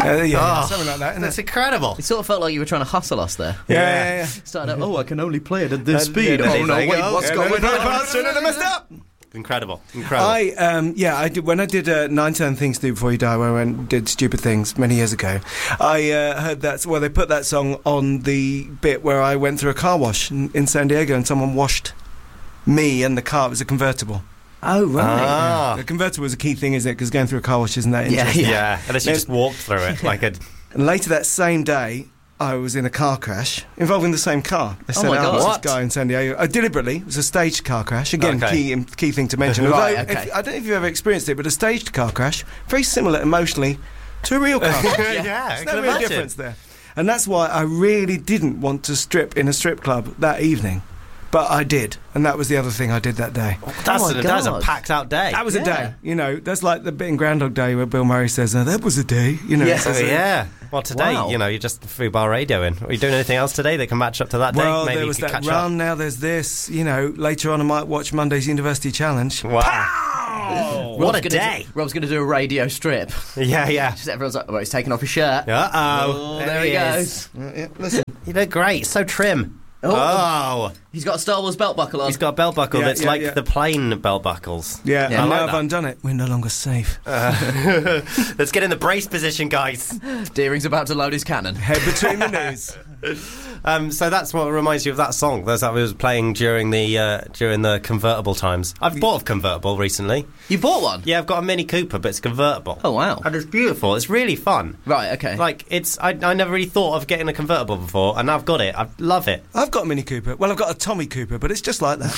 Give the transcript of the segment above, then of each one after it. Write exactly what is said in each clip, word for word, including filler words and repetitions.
Uh, yeah, Oh, something like that. Isn't That's it? incredible. It sort of felt like you were trying to hustle us there. Yeah, yeah, yeah. Started out, oh, I can only play it at this Uh, speed. yeah, Oh, no, there you wait, go. what's Yeah, going no, on? I messed up. Incredible. Incredible. I um yeah I did when I did uh, Nine Ten Things to Do Before You Die, where I went and did Stupid Things many years ago. I uh, heard that well they put that song on the bit where I went through a car wash in, in San Diego and someone washed me and the car. It was a convertible. Oh, right. Ah. The convertible is a key thing, isn't it? Because going through a car wash isn't that Yeah, interesting. Yeah, unless you just walked through it like a... And later that same day, I was in a car crash involving the same car. They Oh said, my God. this What? guy in San Diego. Uh, deliberately, it was a staged car crash. Again, Okay. key um, key thing to mention. Right, Although, okay. if, I don't know if you've ever experienced it, but a staged car crash, very similar emotionally to a real car crash. yeah, I There's can no real imagine. difference there. And that's why I really didn't want to strip in a strip club that evening. But I did. And that was the other thing I did that day. That's, Oh my a, that's a God. packed out day. That was a Yeah. day. You know, that's like the bit in Groundhog Day where Bill Murray says, oh, that was a day. You know, Yeah. it's Oh, just a- yeah. Well, today, Wow. you know, you're just Fubar radioing. Are you doing anything else today that can match up to that day? Well, Maybe there you was could that catch run, up. now there's this. You know, later on I might watch Monday's University Challenge. Wow. Rob's What a gonna day. Do, Rob's going to do a radio strip. Yeah, yeah. Just everyone's like, well, he's taking off his shirt. Uh-oh. Oh, there he is. goes. Uh, yeah, listen. You look great. So trim. Oh. Oh. He's got a Star Wars belt buckle on. He's got a belt buckle Yeah, that's yeah, like yeah. the plane belt buckles. Yeah, Yeah, and I now like I've that. undone it. We're no longer safe. Uh, let's get in the brace position, guys. Deering's about to load his cannon. Head between the knees. Um, so that's what reminds you of that song. That's that was playing during the uh, during the convertible times. I've bought a convertible recently. You bought one? Yeah, I've got a Mini Cooper, but it's convertible. Oh, wow. And it's beautiful. It's really fun. Right, okay. Like it's, I, I never really thought of getting a convertible before, and now I've got it. I love it. I've got a Mini Cooper. Well, I've got a Tommy Cooper, but it's just like that.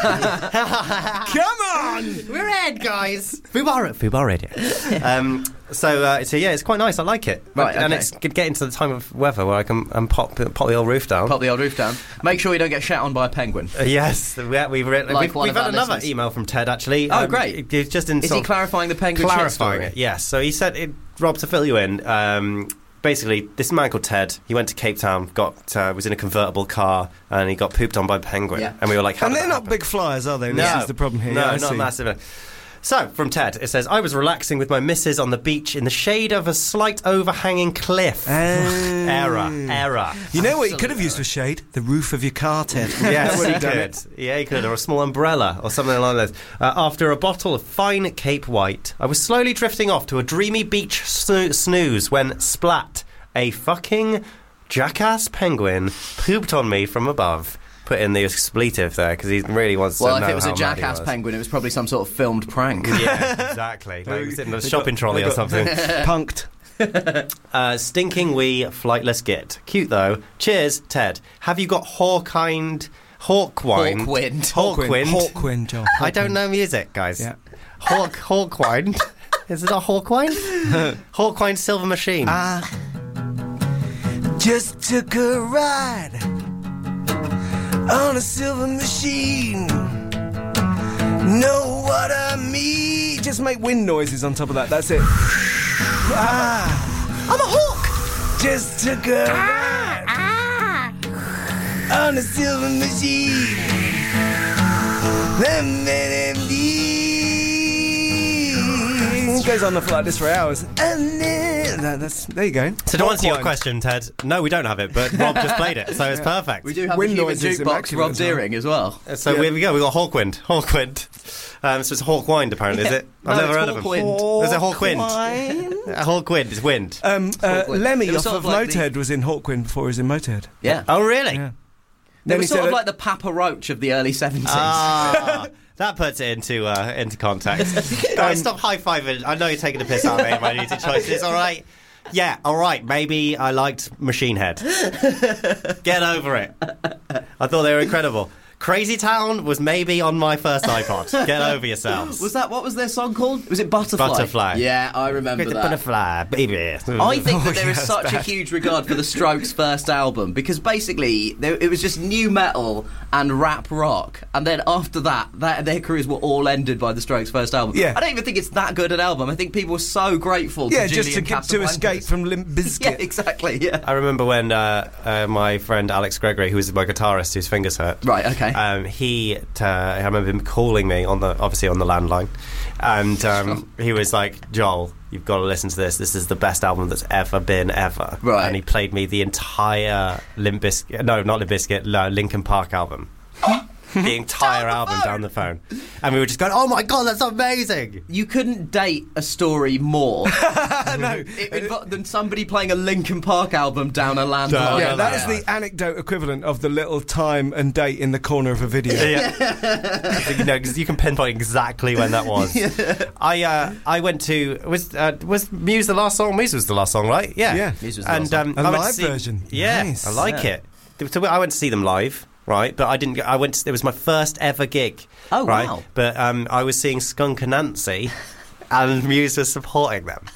Come on! We're in, guys. Fubar, Fubar Radio. um, so, uh, so yeah, it's quite nice. I like it. Right, and okay. it's getting to the time of weather where I can um, pop pop the old roof down. Pop the old roof down. Make sure you don't get shat on by a penguin. Uh, yes, we, we've re- Like we've, one we've of had our another listeners. email from Ted actually. Oh, great. It's just in Is sort he of clarifying the penguin shit clarifying story? it. Yes. So he said, it, Rob, to fill you in. Um, Basically, this man called Ted, he went to Cape Town, got uh, was in a convertible car, and he got pooped on by a penguin. Yeah. And we were like, how And did they're that not happen? big flyers, are they? No, This is the problem here. No, Yeah, I not see. massive. So, from Ted, it says, I was relaxing with my missus on the beach in the shade of a slight overhanging cliff. Oh. Error, error. You know what you could have used for shade? The roof of your car, Ted. Yes, That would he have done could. it. Yeah, he could. Or a small umbrella or something like this. Uh, after a bottle of fine Cape White, I was slowly drifting off to a dreamy beach snoo- snooze when, splat, a fucking jackass penguin pooped on me from above. Put in the expletive there because he really wants Well, to know if it was how a mad he jackass was. penguin, it was probably some sort of filmed prank. Yeah, exactly. Like he was in a They shopping got- trolley they or got something. Punked. Uh, stinking wee flightless git. Cute though. Cheers, Ted. Have you got Hawkind... Hawkwind? Hawkwind. Hawkwind. Hawkwind, Joel. I don't know music, guys. Yeah. Hawk... Hawkwind? Is it not Hawkwind? Hawkwind Silver Machine. I just took a ride on a silver machine. Know what I mean? Just make wind noises on top of that. That's it. Ah, I'm a hawk. Just took a ride on a silver machine. M M D. It goes on like this for hours. And then, that, that's, there you go. So to answer your Hawkwind. question, Ted, no, we don't have it, but Rob just played it, so it's perfect. We do have Wind a human noises jukebox, immaculate Rob as well. Deering, as well. So Yeah. here we go, we've got Hawkwind. Hawkwind. Um, so it's Hawkwind, apparently, is it? I've No, never it's heard of him. Hawkwind. There's a Hawkwind. Hawkwind. A Hawkwind is wind. Um, uh, Hawkwind. Lemmy It was off sort of of like the- Motorhead was in Hawkwind before he was in Motorhead. Yeah. Oh, really? Yeah. They Then were he sort said of that- like the Papa Roach of the early seventies. Ah, that puts it into uh, into context. Guys, stop high-fiving. I know you're taking the piss out of me in my music choices, all right? Yeah, all right, maybe I liked Machine Head. Get over it. I thought they were incredible. Crazy Town was maybe on my first iPod. Get over yourselves. Was that, what was their song called? Was it Butterfly? Butterfly. Yeah, I remember With the that. butterfly, baby. I think that there is yes, such a that. huge regard for the Strokes' first album because basically there, it was just new metal and rap rock, and then after that, that their careers were all ended by the Strokes' first album. Yeah. I don't even think it's that good an album. I think people were so grateful. Yeah, to just to Julian get to Casablancas. escape from Limp Bizkit. Yeah, exactly. Yeah. I remember when uh, uh, my friend Alex Gregory, who was my guitarist whose fingers hurt, Right. Okay. um, he, uh, I remember him calling me on the, obviously on the landline, and um, he was like, Joel, you've got to listen to this. This is the best album that's ever been, ever. Right. And he played me the entire Limp Bizkit, no, not Limp Bizkit, no, Linkin Park album. The entire album down the phone. And we were just going, oh my God, that's amazing. You couldn't date a story more no. it, it, than somebody playing a Linkin Park album down a landline. Down Yeah, a that is landline. the anecdote equivalent of the little time and date in the corner of a video. Yeah. You know, because you can pinpoint exactly when that was. Yeah. I uh, I went to was uh, was Muse the last song? Muse was the last song, right? Yeah. Yeah. Muse was the and last um, A I went to live see- version. Yeah, Nice. I like Yeah. it. So I went to see them live. Right, but I didn't. I went. To, it was my first ever gig. Oh, right? wow. But um, I was seeing Skunk Anansie, and Muse was supporting them.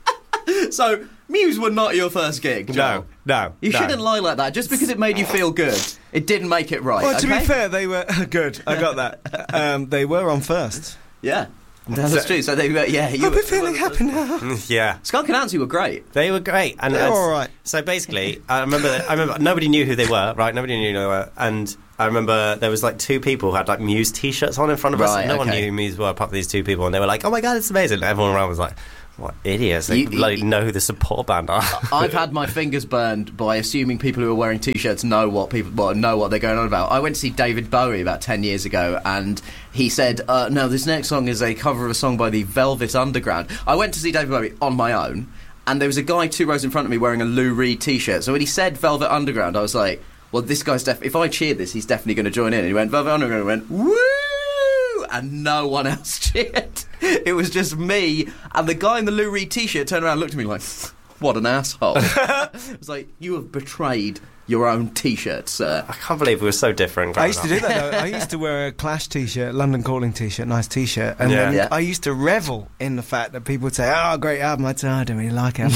So, Muse were not your first gig, Joel. No, no. You no. shouldn't lie like that. Just because it made you feel good, it didn't make it right. Well, to okay? be fair, they were good. I got that. Um, they were on first. Yeah. That's true. So they were, yeah. You I'll were, be feeling happy now. Yeah. Skunk and Nancy were great. They were great, and They're and all right. So basically, I remember. I remember nobody knew who they were. Right, nobody knew who they were, and I remember there was like two people who had like Muse T-shirts on in front of us. Right, And no one okay. knew who Muse were apart from these two people, and they were like, "Oh my God, it's amazing!" And everyone around was like, "What idiots? They You- bloody you- know who the support band are." I've had my fingers burned by assuming people who are wearing T-shirts know what people well, know what they're going on about. I went to see David Bowie about ten years ago, and he said, uh, "No, this next song is a cover of a song by the Velvet Underground." I went to see David Bowie on my own, and there was a guy two rows in front of me wearing a Lou Reed T-shirt. So when he said Velvet Underground, I was like, "Well, this guy's def- if I cheer this, he's definitely going to join in." And he went Velvet Underground, and I went woo, and no one else cheered. It was just me, and the guy in the Lou Reed T-shirt turned around and looked at me like, "What an asshole!" It was like, "You have betrayed your own T-shirt, sir." I can't believe we were so different. I used to do growing that though. I used to wear a Clash T-shirt, London Calling T-shirt, nice T-shirt, and Yeah. then Yeah. I used to revel in the fact that people would say, "Oh, great album." I'd say, "Oh, I don't really like it."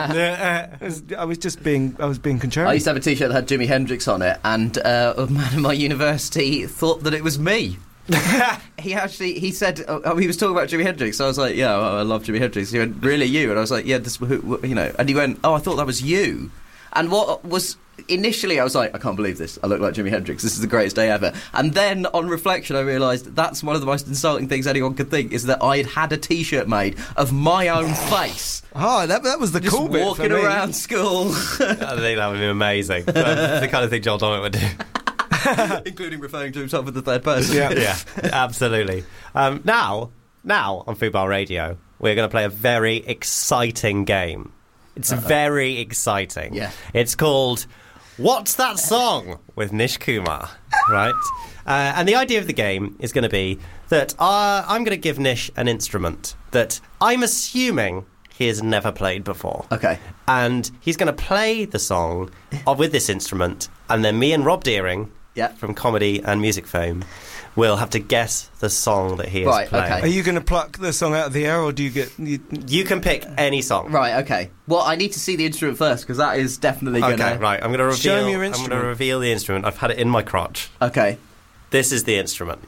It was- I was just being, I was being I contrarian. used to have a T-shirt that had Jimi Hendrix on it, and uh, a man in my university thought that it was me. He actually, he said, oh, he was talking about Jimi Hendrix. So I was like, "Yeah, oh, I love Jimi Hendrix." He went, "Really, you?" And I was like, "Yeah, this, who, who, you know." And he went, "Oh, I thought that was you." And what was initially, I was like, "I can't believe this. I look like Jimi Hendrix. This is the greatest day ever." And then, on reflection, I realised that's one of the most insulting things anyone could think is that I had had a T-shirt made of my own face, Oh, that, that was the just cool bit for walking me. around school. up. I think that would be amazing. That's the kind of thing Joel Dommett would do. Including referring to himself in the third person. Yeah. Yeah, absolutely. Um, now, now on Fubar Radio, we're going to play a very exciting game. It's Uh-oh. very exciting. Yeah. It's called What's That Song with Nish Kumar, right? Uh, and the idea of the game is going to be that uh, I'm going to give Nish an instrument that I'm assuming he has never played before. Okay. And he's going to play the song of, with this instrument, and then me and Rob Deering Yeah. from Comedy and Music Fame will have to guess the song that he is Right, playing. okay. Are you going to pluck the song out of the air, or do you get? You, You can pick any song. Right, okay. Well, I need to see the instrument first, because that is definitely going to... Okay, right. I'm going to reveal. Show me your I'm going to instrument. reveal the instrument. I've had it in my crotch. Okay. This is the instrument.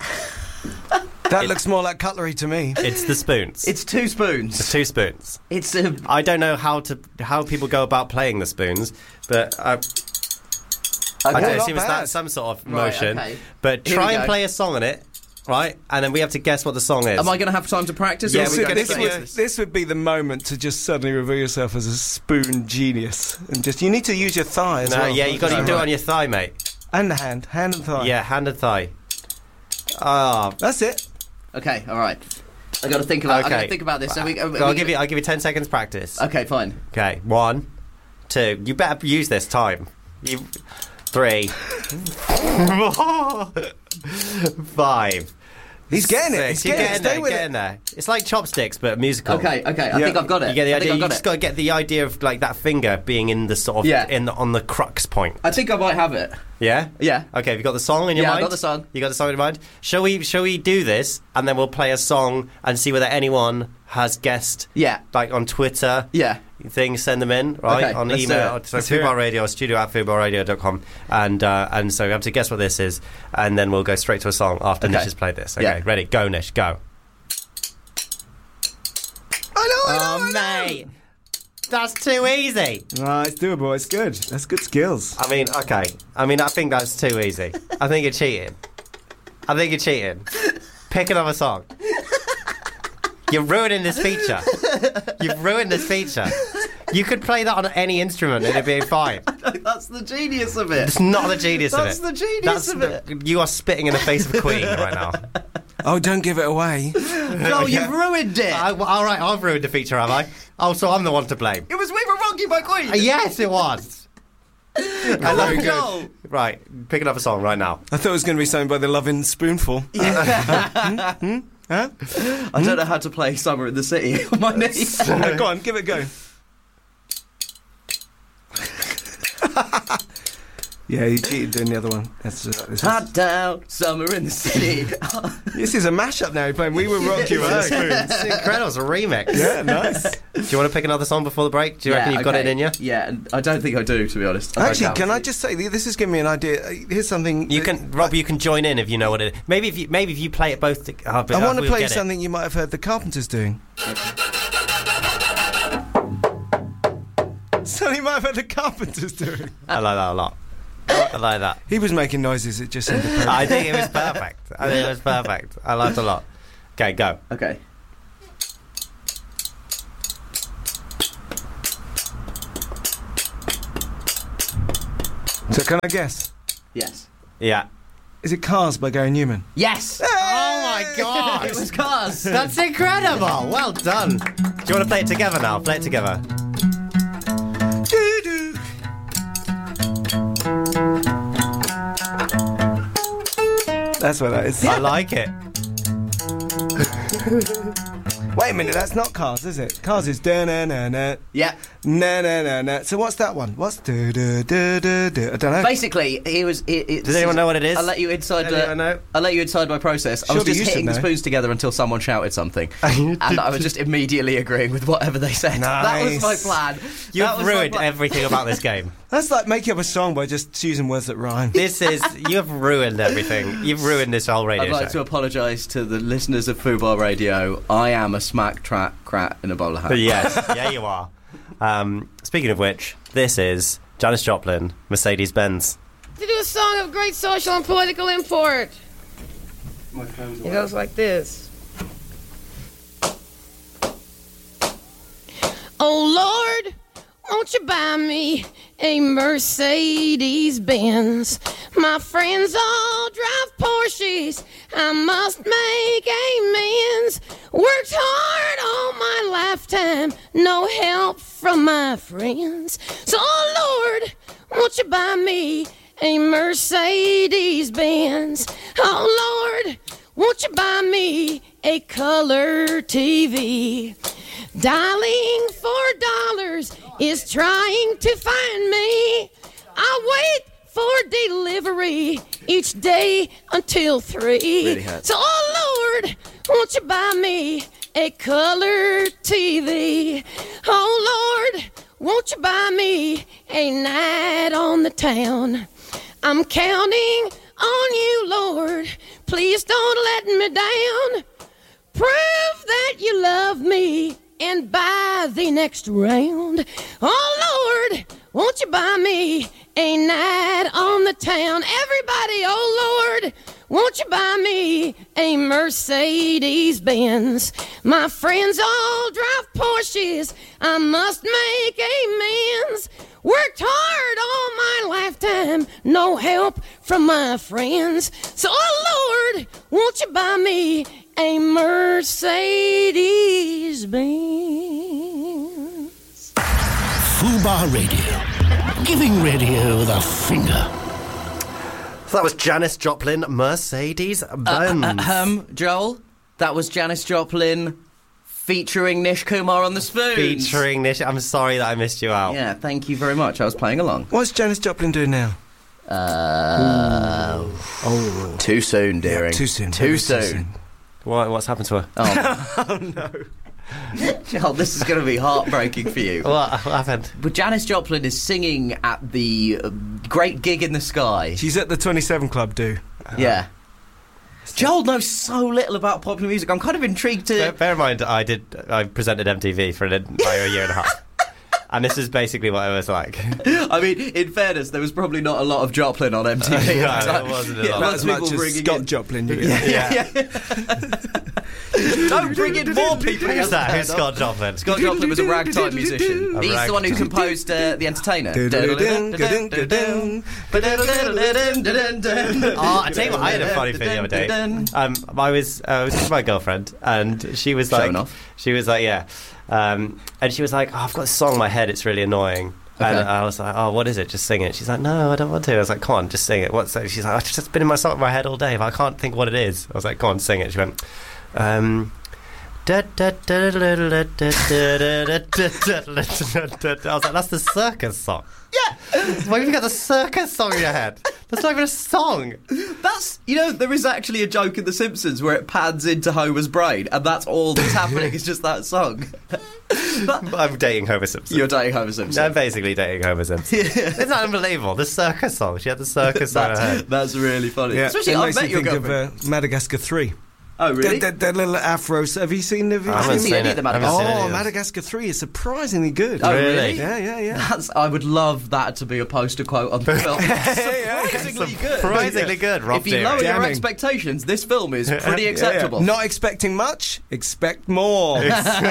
that looks more like cutlery to me. It's the spoons. It's two spoons. It's two spoons. It's a... I don't know how to how people go about playing the spoons, but uh, I Okay. don't not assume it's bad. that some sort of Right, motion. okay. But Here try we and go. play a song on it, right? And then we have to guess what the song is. Am I going to have time to practice? Yeah, or we are we got going this, to it. say- would, this would be the moment to just suddenly reveal yourself as a spoon genius, and just you need to use your thigh as no, well. yeah, you got to Right. do it on your thigh, mate. and the hand, hand and thigh. Yeah, hand and thigh. Ah, that's it. Okay, all right. I got to think about. I got Okay. to think about this. So we, uh, So I'll we- give you. I'll give you ten seconds practice. Okay, fine. Okay, one, two. You better use this time. You, three, four, five. He's getting it. six. He's You're getting, getting it. there. Stay with getting it. there. It's like chopsticks, but musical. Okay, okay. I Yeah. think I've got it. You get the I think idea. I've You got just it. got to get the idea of like that finger being in the sort of Yeah. in the, on the crux point. I think I might have it. Yeah. Yeah. Okay. Have you got the song in your Yeah, I've mind? got the song. You got the song in your mind. Shall we? Shall we do this, and then we'll play a song and see whether anyone has guessed. Yeah. Like on Twitter. Yeah. Things, send them in, right? Okay, on let's do email it. to Let's do Fubar it. Radio, studio at fubar radio dot com. And uh, and so you have to guess what this is, and then we'll go straight to a song after Okay. Nish has played this. Okay, Yeah. ready? Go, Nish, go. I know. I know, Oh, I know. mate. That's too easy. No, it's doable. It's good. That's good skills. I mean, okay. I mean, I think that's too easy. I think you're cheating. I think you're cheating. Pick another song. You're ruining this feature. You've ruined this feature. You could play that on any instrument and it'd be fine. That's the genius of it. It's not the genius That's of it. the genius That's of the, it. You are spitting in the face of Queen right now. Oh, don't give it away. No, you've ruined it. I, well, all right, I've ruined the feature, have I? Oh, so I'm the one to blame. It was We Were Wrong You by Queen. Uh, yes, it was. I love Very it. good. Right, pick another song right now. I thought it was going to be something by the Lovin' Spoonful. Yeah. Hmm? Hmm? Huh? I don't know how to play Summer in the City on my knees. Uh, go on, give it a go. Yeah, you cheated doing the other one. That's, uh, this, is, Hot down, Summer in the City. this is a mashup now. You're playing We Will Rock You on the spoons. It's incredible. It's a remix. Yeah, nice. Do you want to pick another song before the break? Do you reckon you've got it in you? Yeah, and I don't think I do, to be honest. I Actually, don't can know. I just say, this is giving me an idea. Uh, Here's something. You that- can, Rob. You can join in if you know what it is. Maybe if you, maybe if you play it both. To, oh, but, I uh, want to we'll play get it. something you might have heard the Carpenters doing. Something you might have heard the Carpenters doing. I like that a lot. I like that. He was making noises. It just sounded perfect. I think it was perfect. I think it was perfect. I liked it a lot. Okay, go. Okay. So can I guess? Yes. Yeah. Is it Cars by Gary Newman? Yes! Oh my God! It was Cars! That's incredible. Well done. Do you want to play it together now? Play it together. Doo-doo. That's what that is. I like it. Wait a minute, that's not Cars, is it? Cars is da na na na Yeah. na na na na. So what's that one? What's do do do do do? I don't know. Basically, it was. It, it, Does anyone know what it is? I'll let you inside. Anyone Uh, know? I'll let you inside my process. I Surely was just you should hitting the know. spoons together until someone shouted something, and I was just immediately agreeing with whatever they said. That was my Nice. plan. That You've was my ruined plan. everything about this game. That's like making up a song by just choosing words that rhyme. This is you've ruined everything. You've ruined this whole radio I'd like show. to apologise to the listeners of Fubar Radio. I am a smack track crat in a bowler hat. Yes, yeah, you are. Um, speaking of which, this is Janis Joplin, Mercedes Benz. To do a song of great social and political import. It goes like this. Oh Lord, won't you buy me a Mercedes Benz? My friends all drive Porsches. I must make amends. Worked hard all my lifetime, no help from my friends. So, oh Lord, won't you buy me a Mercedes Benz? Oh Lord, won't you buy me a color T V? Dialing for dollars is trying to find me. I wait for delivery each day until three. Really hurts. So, oh Lord, won't you buy me a color T V? Oh Lord, won't you buy me a night on the town? I'm counting on you, Lord. Please don't let me down. Prove that you love me and buy the next round. Oh Lord, won't you buy me a night on the town? Everybody, oh Lord, won't you buy me a Mercedes Benz? My friends all drive Porsches. I must make amends. Worked hard all my lifetime, no help from my friends. So, oh Lord, won't you buy me a Mercedes Benz? Fubar Radio. Giving radio the finger. So that was Janis Joplin, Mercedes Benz. Uh, um, Joel, that was Janis Joplin featuring Nish Kumar on the spoons. Featuring Nish. I'm sorry that I missed you out. Yeah, thank you very much. I was playing along. What's Janis Joplin doing now? Uh, Oh, too soon, dearing. too soon. Too Maybe soon. What, what's happened to her? Oh, Oh no. Joel, this is going to be heartbreaking for you. What, what happened? But Janis Joplin is singing at the uh, Great Gig in the Sky. She's at the twenty-seven Club, do. Yeah. Joel knows so little about popular music. I'm kind of intrigued to. Bear, bear in mind, I did. I presented M T V for an entire year and a half. And this is basically what it was like. I mean, in fairness, there was probably not a lot of Joplin on M T V. No, at the time. there wasn't a Yeah, lot. Not lots as of people much as bringing Scott in- Joplin. You Yeah. Don't bring in more people. Who's that? Who's Scott Joplin? Scott Joplin was a ragtime musician. A He's the one who ragtime. composed uh, The Entertainer. Oh, I tell you what, I had a funny thing the other day. Um, I was, uh, I was with my girlfriend, and she was like, Showing off. she was like, yeah, um, and she was like, oh, I've got a song in my head, it's really annoying. And Okay. I was like, oh, what is it? Just sing it. She's like, no, I don't want to. I was like, come on, just sing it. What's that? She's like, I've just been in my song in my head all day, but I can't think what it is. I was like, come on, sing it. She went, um... I was like, that's the circus song. Yeah. Why have you got the circus song in your head? That's not even a song. That's, you know, there is actually a joke in The Simpsons where it pans into Homer's brain, and that's all that's happening is just that song. That- I'm dating Homer Simpson. You're dating Homer Simpson. I'm basically dating Homer Simpson. Isn't that unbelievable? The circus song. She had the circus song in her That's, head. that's really funny. Yeah. Especially, it I makes met me your think of girlfriend. uh, Madagascar three. Oh, really? That, that, that little afro. Have you seen the? Have you I haven't seen seen seen any it. of the I haven't seen Oh, any of it. Madagascar three is surprisingly good. Oh, Really? really? Yeah, yeah, yeah. That's, I would love that to be a poster quote on the film. Surprisingly good. Surprisingly good, Rob If you Deary. lower your Damning. expectations, this film is pretty Yeah, yeah. acceptable. Not expecting much. Expect more.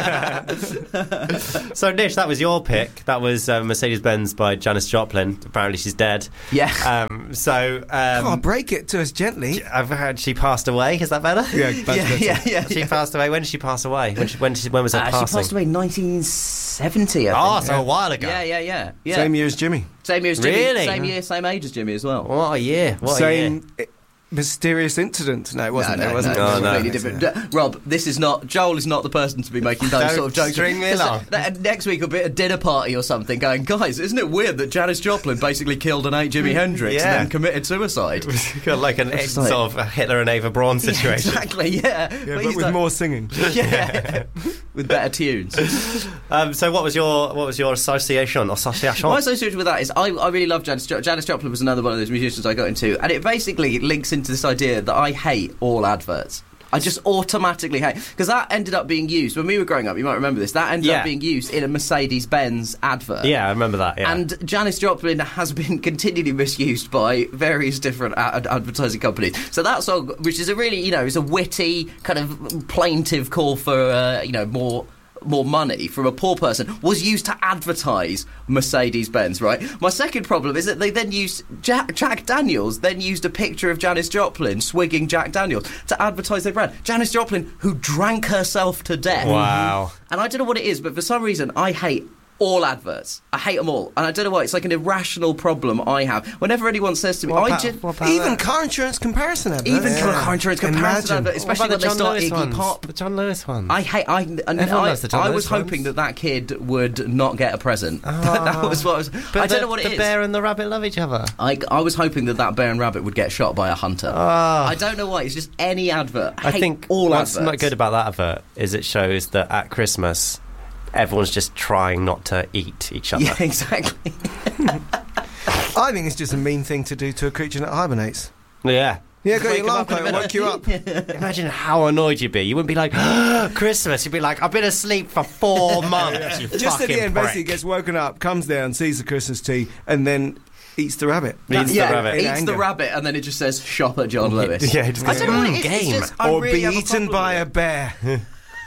So, Nish, that was your pick. That was uh, Mercedes-Benz by Janis Joplin. Apparently she's dead. Yeah. Um, so, Come on, um, break it to us gently. I've heard she passed away. Is that better? Yeah, that's yeah, better. yeah, yeah. She yeah. passed away. When did she pass away? When, she, when, did she, when was her Uh, she passing? passed away in nineteen seventy, I Oh, think. so a while ago. Yeah, yeah, yeah. yeah. Same year as Jimmy. Same year as Jimmy. Really? Same year, same age as Jimmy as well. What a year. What a year. Same i- mysterious incident. No, it wasn't. no, it no, wasn't. no, Oh, it's no. completely different. D- Rob, this is not. Joel is not the person to be making those Don't sort of jokes. string me Because, along. uh, Next week will be at a dinner party or something. Going, guys, isn't it weird that Janis Joplin basically killed and ate Jimi Hendrix Yeah. and then committed suicide? Got like an Just sort like- of a Hitler and Ava Braun situation. Exactly. Yeah. Yeah, Please but with don't- more singing. Yeah. With better tunes. Um, so, what was your what was your association? Association. My association with that is I, I really love Janis Joplin. Janis Joplin was another one of those musicians I got into, and it basically links into this idea that I hate all adverts. I just automatically hate, because that ended up being used when we were growing up. You might remember this. That ended Yeah. up being used in a Mercedes-Benz advert. Yeah, I remember that. Yeah. And Janis Joplin has been continually misused by various different ad- advertising companies. So that song, which is a really, you know, is a witty kind of plaintive call for, uh, you know, more. more money from a poor person, was used to advertise Mercedes-Benz, right? My second problem is that they then used Jack, Jack Daniels then used a picture of Janis Joplin swigging Jack Daniels to advertise their brand. Janis Joplin, who drank herself to death. Wow. And I don't know what it is, but for some reason I hate all adverts. I hate them all. And I don't know why. It's like an irrational problem I have. Whenever anyone says to me, What I about- just... what about Even that? car insurance comparison adverts. Even Yeah. car insurance comparison Imagine. advert, especially What when about they the John start Lewis Iggy ones? Pop. The John Lewis one. I hate. I, and Everyone I, loves the John I Lewis was hoping ones. that that kid would not get a present. that was what I was. But I the, don't know what it the is. bear and the rabbit love each other. I, I was hoping that that bear and rabbit would get shot by a hunter. Ah. I don't know why. It's just any advert. I, I hate think all what's adverts. not good about that advert is it shows that at Christmas everyone's just trying not to eat each other. Yeah, exactly. I think it's just a mean thing to do to a creature that hibernates. Yeah. Yeah, got Wake your 'em alarm up in a clock, minute. woke you up. Imagine how annoyed you'd be. You wouldn't be like, Christmas. You'd be like, I've been asleep for four months. You Just at fucking the end, prick. basically gets woken up, comes down, sees the Christmas tree, and then eats the rabbit. Eats the yeah, rabbit. eats In the anger. rabbit, and then it just says "shop at John Lewis." Yeah, it just I goes, don't know what "Mm, it is. It's game." just, I Or really be have a eaten problem by with a it. bear.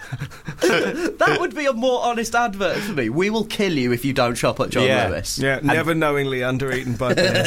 That would be a more honest advert for me. We will kill you if you don't shop at John Yeah. Lewis. Yeah, never knowingly undereaten by bears.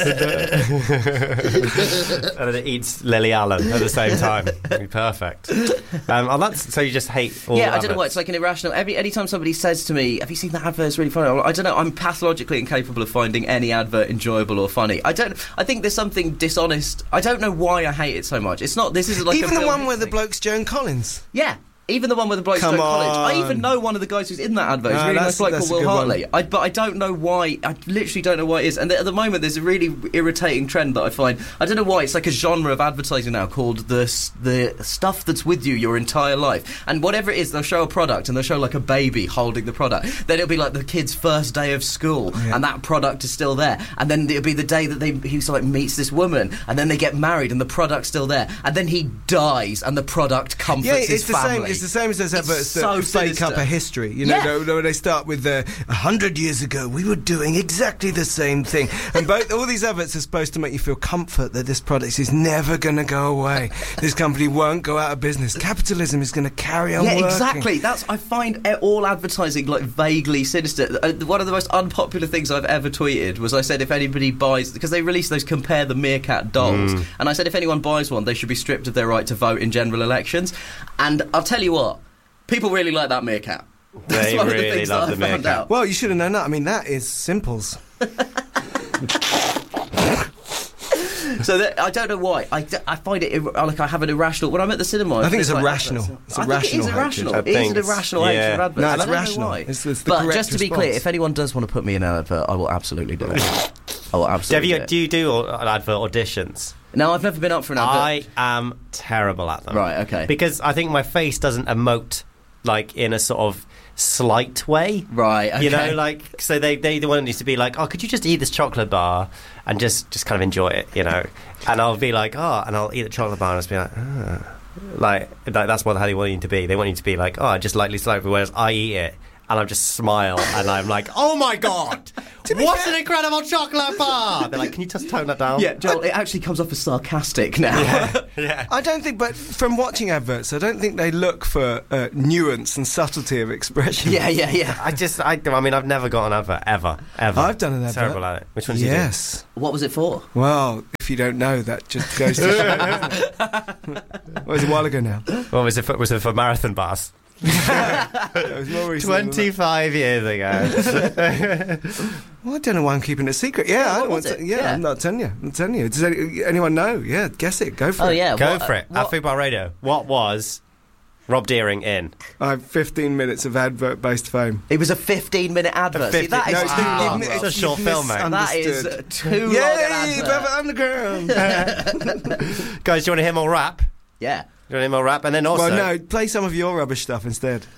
And then it eats Lily Allen at the same time. It'd be perfect. Um, oh, that's, so you just hate all Yeah, I don't know adverts. why. It's like an irrational. Every anytime somebody says to me, "Have you seen that advert? It's really funny." I don't know. I'm pathologically incapable of finding any advert enjoyable or funny. I don't. I think there's something dishonest. I don't know why I hate it so much. It's not. This is like Even a the film one where the thing. bloke's Joan Collins. Yeah. Even the one with the bloke Come Stoke College. I on. even know one of the guys who's in that advert. He's No, a really nice that's- bloke that's called a Will good Hartley. one. I, but I don't know why. I literally don't know why it is. And th- at the moment, there's a really irritating trend that I find. I don't know why. It's like a genre of advertising now called the s- the stuff that's with you your entire life. And whatever it is, they'll show a product and they'll show like a baby holding the product. Then it'll be like the kid's first day of school, and that product is still there. And then it'll be the day that they he like meets this woman, and then they get married, and the product's still there. And then he dies, and the product comforts Yeah, his it's the family. same. it's the same as those It's adverts so that fake up sinister. a history. You know, Yeah. they, they- they start with a uh, hundred years ago we were doing exactly the same thing, and both all these adverts are supposed to make you feel comfort that this product is never going to go away. This company won't go out of business. Capitalism is going to carry on. Yeah, working. exactly. That's I find e- all advertising like vaguely sinister. Uh, one of the most unpopular things I've ever tweeted was I said if anybody buys because they released those Compare the Meerkat dolls, and I said if anyone buys one, they should be stripped of their right to vote in general elections. And I'll tell you what, people really like that meerkat. That's They one of the really things love that the I found meerkat. out. Well, you should have known that. I mean, that is Simples. So that, I don't know why. I, d- I find it ir- like I have an irrational. When I'm at the cinema, I think it's like irrational. adverts. It's a I think rational it is hatred. irrational. I It is think an it's- irrational yeah. hatred for adverts. No, I it's don't know rational. why. It's- it's the but correct just to be response. clear, if anyone does want to put me in an advert, I will absolutely do it. I will Have absolutely you, do it. do you do uh, advert auditions? No, I've never been up for an advert. I am terrible at them. Right, okay. Because I think my face doesn't emote like in a sort of slight way. Right, okay. You know, like so they they want you to be like, oh, could you just eat this chocolate bar and just just kind of enjoy it, you know? And I'll be like, oh, and I'll eat the chocolate bar and I'll just be like, ah. Like, like that's what how they want you to be. They want you to be like, oh, I just lightly slightly. Whereas I eat it and I just smile and I'm like, oh my god, what an incredible chocolate bar! They're like, can you just tone that down? Yeah, Joel, it actually comes off as sarcastic now. yeah. I don't think, but from watching adverts, I don't think they look for uh, nuance and subtlety of expression. yeah, yeah, yeah. I just, I, I mean, I've never got an advert ever, ever. I've done an advert. Terrible at it. Which one did you do? Yes. What was it for? Well, if you don't know, that just goes to show. Well, it was a while ago now. What was it for? Was it for Marathon Bars? It was more recent than that. Twenty-five years ago. Well, I don't know why I'm keeping it secret. Yeah, I what don't want was to. it? Yeah, Yeah. I'm not telling you. I'm telling you. Does any, anyone know? Yeah, guess it. Go for Oh it. yeah, Go what- for it. uh, At what- Food Bar Radio. What was Rob Deering in? I have fifteen minutes of advert-based fame. It was a fifteen-minute advert. See, fifteen that is No, too it's- Wow. long. it's- It's a Rob. short you've film, mate. That is misunderstood. uh, too long Yay, an advert. Velvet Underground. Guys, do you want to hear more rap? Do Yeah. you want to hear more rap? And then also... Well, no, play some of your rubbish stuff instead.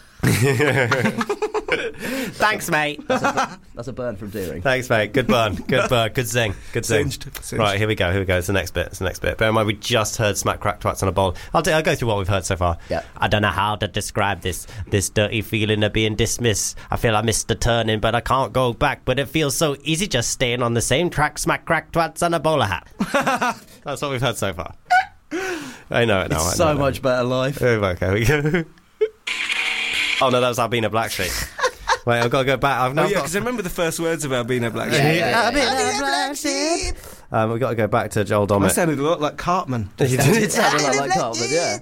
Thanks, mate. That's a burn from Deering. Thanks, mate. Good burn. Good burn. Good zing. Good zing. Singed. Singed. Right, here we go. Here we go. It's the next bit. It's the next bit. Bear in mind, we just heard Smack Crack Twats on a Bowl. I'll, t- I'll go through what we've heard so far. Yeah. I don't know how to describe this. This dirty feeling of being dismissed. I feel I missed the turning, but I can't go back. But it feels so easy just staying on the same track. Smack Crack Twats and a bowler hat. That's what we've heard so far. I know it now. I know So it now. much better life. Oh, okay, here we go. Oh no, that was Albina Blacksheep. Wait, I've got to go back. I've Oh, now yeah, got- because I remember the first words of Albina Black Yeah, Sheep. yeah, yeah. Albina Blacksheep. Um, we've got to go back to Joel That Dommett. sounded a lot like Cartman. You did. It sounded like, like Cartman, yeah.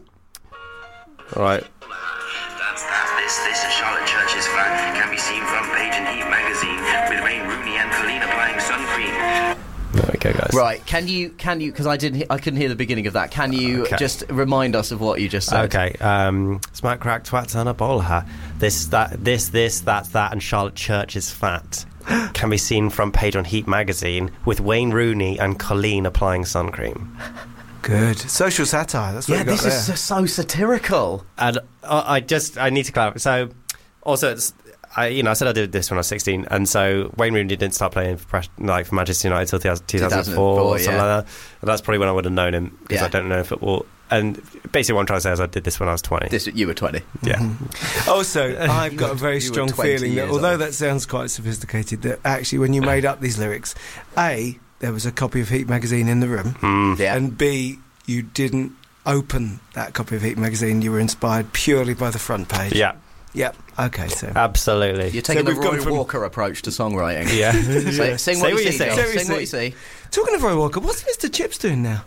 All right. That's that. This, this is Charlotte Church's flat. Can be seen front page in Heat magazine with Wayne Rooney and Colleen applying sun cream. There we go, guys. Right, can you, can you, because I didn't, he- I couldn't hear the beginning of that. Can you Okay. just remind us of what you just said? Okay. Um, Smack Crack Twats and a bowler hat. This, that, this, this, that's that, and Charlotte Church is fat. Can be seen front page on Heat magazine with Wayne Rooney and Colleen applying sun cream. Good. Social satire. That's what Yeah, you got this there. is so satirical. And uh, I just, I need to clarify. So, also, it's, I, you know, I said I did this when I was sixteen, and so Wayne Rooney didn't start playing for, Pres- like, for Manchester United until two thousand four or something yeah. like that. And that's probably when I would have known him, because Yeah. I don't know football. And basically what I'm trying to say is I did this when I was twenty. This, you were twenty. Yeah. Also, I've got a very you were strong twenty feeling that years although old. that sounds quite sophisticated, that actually when you made up these lyrics, A, there was a copy of Heat magazine in the room, Mm. Yeah. and B, you didn't open that copy of Heat magazine. You were inspired purely by the front page. Yeah. Yep. Okay, so. Absolutely. You're taking So the we've gone Roy from- Walker approach to songwriting. Yeah. Say, sing Say what, what you you see, say. Joel. Say what you Sing what you say. see. Talking of Roy Walker, what's Mister Chips doing now?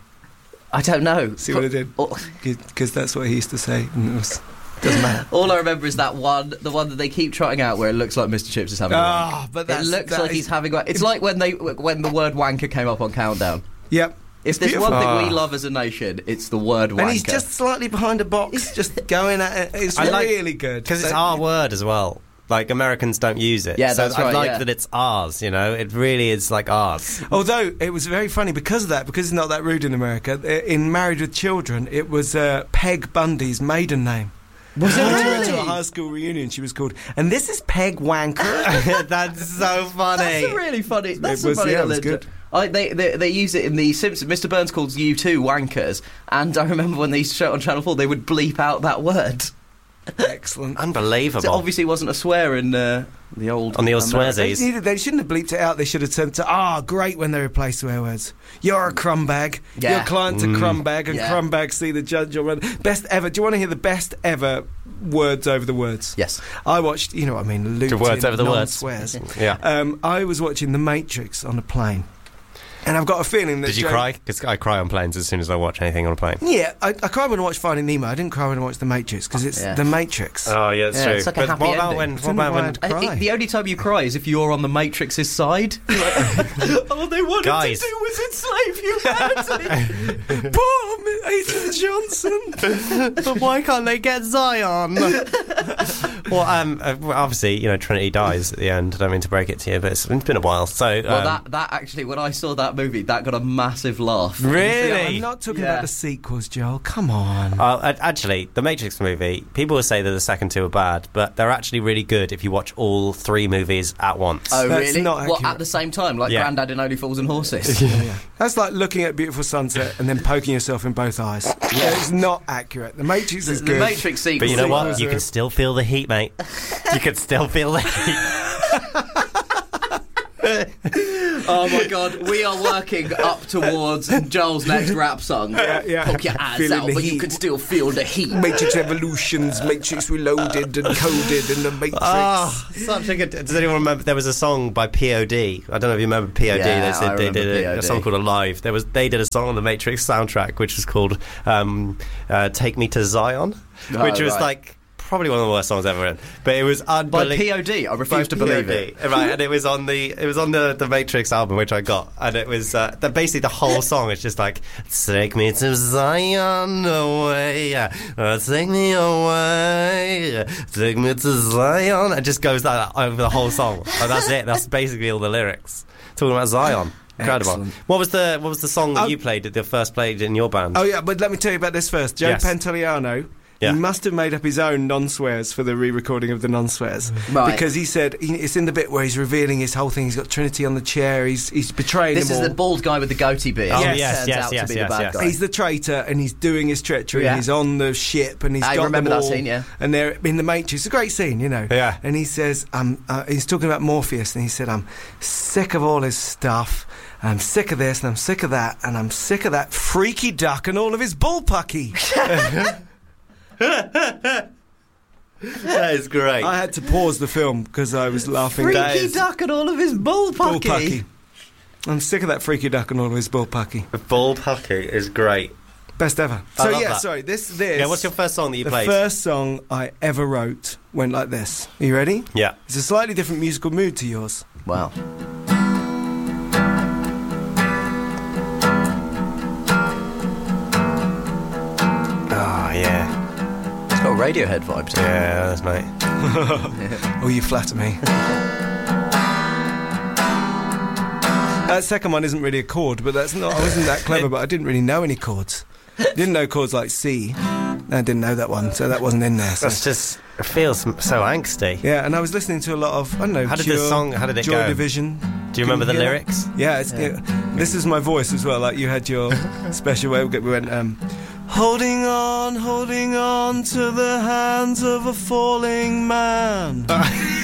I don't know. See what I did? All, Because that's what he used to say. And it was, doesn't matter. all I remember is that one, the one that they keep trotting out, where it looks like Mister Chips is having. a Ah, wank. but it that's- looks that like is- he's having. a- It's like when they when the word wanker came up on Countdown. Yep. If there's beautiful. one thing Ah. we love as a nation, it's the word wanker. And he's just slightly behind a box, just going at it. It's I like- really good. Because it's So- our word as well. Like, Americans don't use it. Yeah, so that's I right, like yeah. that it's ours, you know? It really is like ours. Although it was very funny because of that, because it's not that rude in America. i- In Married with Children, it was uh, Peg Bundy's maiden name. Was it When she went really? to a high school reunion, she was called, and this is Peg Wanker. That's so funny. That's a really funny. That's It was- a funny yeah, it was little- good. I, they, they they use it in The Simpsons. Mister Burns calls you two wankers, and I remember when they used to show it on Channel Four, they would bleep out that word. Excellent. Unbelievable. So obviously, it wasn't a swear in uh, the old On the old American- They, swearsies. needed, they shouldn't have bleeped it out. They should have said, "Ah, oh, great," when they replace swear words. You're a crumb bag. Yeah. Your client's a crumb bag, and Yeah. crumb bags see the judge. Or best ever. Do you want to hear the best ever words over the words? Yes. I watched. You know what I mean? Lutin, words over the words. swears. Yeah. Um, I was watching The Matrix on a plane, and I've got a feeling that. Did you Joe- cry? Because I cry on planes as soon as I watch anything on a plane. Yeah, I, I cried when I watched Finding Nemo. I didn't cry when I watched The Matrix because it's Yeah. The Matrix. Oh, yeah, that's Yeah, true. it's like a but happy what about ending. when? It's What only about why when? I'd I- cry. I- the only time you cry is if you're on the Matrix's side. All they wanted Guys. to do was enslave humanity. Boom! Ethan Johnson. But why can't they get Zion? well, um, uh, well, obviously, you know, Trinity dies at the end. I don't mean to break it to you, but it's, it's been a while. So, um, Well, that that actually, when I saw that movie, that got a massive laugh. really. I'm not talking Yeah. about the sequels, Joel. Come on. Uh, a- actually, the Matrix movie, people will say that the second two are bad, but they're actually really good if you watch all three movies at once. Oh, That's really? not What, accurate. at the same time? Like Yeah. Grandad in Only Fools and Horses? That's like looking at a beautiful sunset and then poking yourself in both eyes. It's not accurate. The Matrix is The good. Matrix sequel. But you know what? sequels You are- can still feel the heat, mate. You can still feel the heat. Oh my god, we are working up towards Joel's next rap song. Yeah, yeah. Poke your eyes Feeling out, the but you heat. can still feel the heat. Matrix Evolutions, Matrix Reloaded and Coded and the Matrix. Oh, such a good. Does anyone remember? There was a song by P O D. I don't know if you remember P O D. Yeah, they said I they remember did a, P O D. a song called Alive. There was they did a song on the Matrix soundtrack which was called um, uh, "Take Me to Zion," Oh, which was right. like probably one of the worst songs ever written. But it was By unbelievable. P O D, I refuse to believe it. Right, and it was on the it was on the, the Matrix album which I got, and it was uh, the, basically the whole song is just like take me to Zion away, uh, take me away, take me to Zion. It just goes like that over the whole song. And that's it. That's basically all the lyrics talking about Zion. Incredible. Excellent. What was the what was the song that Oh. you played? The first played in your band? Oh yeah, but let me tell you about this first. Joe Yes. Pantoliano. Yeah. He must have made up his own non-swears for the re-recording of the non-swears, Right. because he said he, it's in the bit where he's revealing his whole thing. He's got Trinity on the chair. He's he's betraying This them is all. the bald guy with the goatee beard. Oh, who yes, turns yes, out yes, to be yes, the bad yes. guy. He's the traitor, and he's doing his treachery. Yeah. And he's on the ship, and he's I got remember them that all, scene, yeah. And they're in the Matrix. It's a great scene, you know. Yeah. And he says, um, uh, he's talking about Morpheus, and he said, "I'm sick of all his stuff. I'm sick of this, and I'm sick of that, and I'm sick of that freaky duck and all of his bullpucky." That is great. I had to pause the film because I was laughing. That Freaky is- duck and all of his bullpucky. Bullpucky. I'm sick of that freaky duck and all of his bullpucky. The Bald Hucky is great. Best ever. I So love yeah, that. sorry. This this. Yeah, what's your first song that you the played? first song I ever wrote went like this. Are you ready? Yeah. It's a slightly different musical mood to yours. Wow. Oh, yeah. It's got Radiohead vibes. Yeah, that's mate. Oh, you flatter me. That second one isn't really a chord, but that's not. I wasn't that clever, but I didn't really know any chords. Didn't know chords like C. I didn't know that one, so that wasn't in there. So. That's just, it feels so angsty. Yeah, and I was listening to a lot of I don't know. How did Cure, this song- how did it Joy go? Division. Do you remember the Can hear lyrics? that? Yeah, it's, yeah. This is my voice as well. Like you had your special way. We went, um, holding on, holding on to the hands of a falling man.